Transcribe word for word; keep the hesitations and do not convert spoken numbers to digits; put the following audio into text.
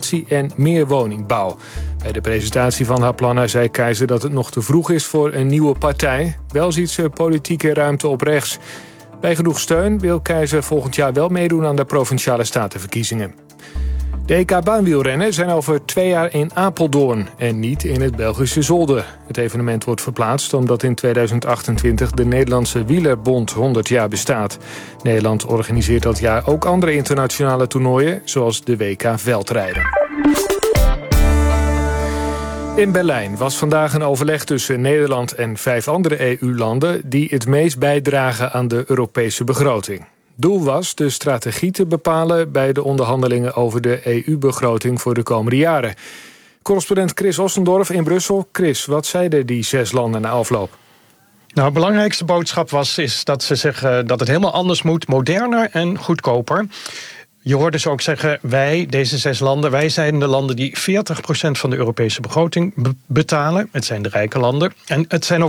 innovatie en meer woningbouw. Bij de presentatie van haar plannen zei Keizer dat het nog te vroeg is voor een nieuwe partij. Wel ziet ze politieke ruimte op rechts. Bij genoeg steun wil Keizer volgend jaar wel meedoen aan de Provinciale Statenverkiezingen. De E K-baanwielrennen zijn over twee jaar in Apeldoorn en niet in het Belgische Zolder. Het evenement wordt verplaatst omdat in tweeduizend achtentwintig de Nederlandse Wielerbond honderd jaar bestaat. Nederland organiseert dat jaar ook andere internationale toernooien, zoals de W K Veldrijden. In Berlijn was vandaag een overleg tussen Nederland en vijf andere E U-landen die het meest bijdragen aan de Europese begroting. Doel was de strategie te bepalen bij de onderhandelingen over de E U-begroting voor de komende jaren. Correspondent Chris Ossendorf in Brussel. Chris, wat zeiden die zes landen na afloop? Nou, de belangrijkste boodschap was is dat ze zeggen dat het helemaal anders moet, moderner en goedkoper. Je hoorde ze ook zeggen, wij, deze zes landen, wij zijn de landen die veertig procent van de Europese begroting be- betalen. Het zijn de rijke landen. En het zijn ook